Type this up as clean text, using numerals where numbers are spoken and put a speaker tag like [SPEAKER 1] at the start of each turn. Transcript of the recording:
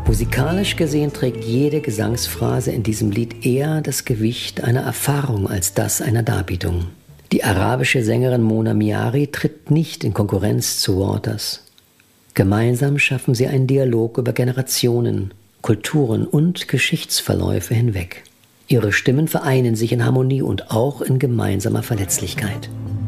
[SPEAKER 1] Musikalisch gesehen trägt jede Gesangsphrase in diesem Lied eher das Gewicht einer Erfahrung als das einer Darbietung. Die arabische Sängerin Mona Miari tritt nicht in Konkurrenz zu Waters. Gemeinsam schaffen sie einen Dialog über Generationen, Kulturen und Geschichtsverläufe hinweg. Ihre Stimmen vereinen sich in Harmonie und auch in gemeinsamer Verletzlichkeit.